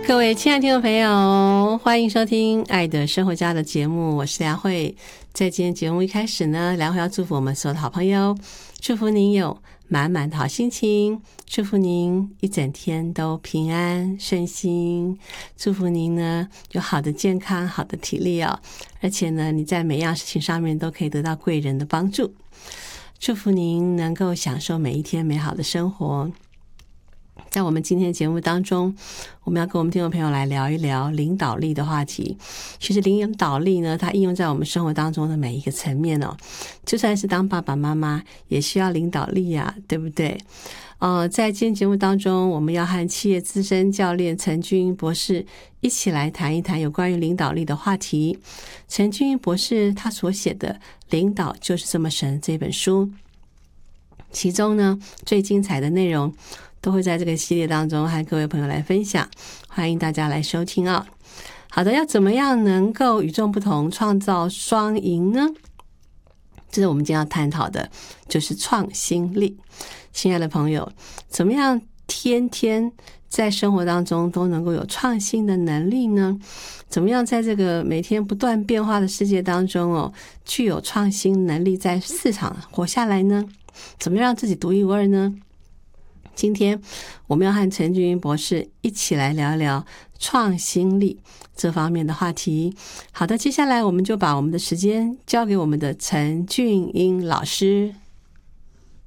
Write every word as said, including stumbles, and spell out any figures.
各位亲爱的听众朋友，欢迎收听《爱的生活家》的节目，我是梁慧。在今天节目一开始呢，梁慧要祝福我们所有的好朋友，祝福您有满满的好心情，祝福您一整天都平安顺心，祝福您呢有好的健康、好的体力哦，而且呢你在每样事情上面都可以得到贵人的帮助，祝福您能够享受每一天美好的生活。在我们今天的节目当中，我们要跟我们听众朋友来聊一聊领导力的话题。其实领导力呢，它应用在我们生活当中的每一个层面哦，就算是当爸爸妈妈也需要领导力啊，对不对？呃，在今天节目当中，我们要和企业资深教练陈俊英博士一起来谈一谈有关于领导力的话题。陈俊英博士他所写的《领导就是这么神》这本书，其中呢最精彩的内容都会在这个系列当中和各位朋友来分享，欢迎大家来收听啊。好的，要怎么样能够与众不同，创造双赢呢？这是我们今天要探讨的，就是创新力。亲爱的朋友，怎么样天天在生活当中都能够有创新的能力呢？怎么样在这个每天不断变化的世界当中哦，具有创新能力，在市场活下来呢？怎么样让自己独一无二呢？今天我们要和陈俊英博士一起来聊一聊创新力这方面的话题。好的，接下来我们就把我们的时间交给我们的陈俊英老师。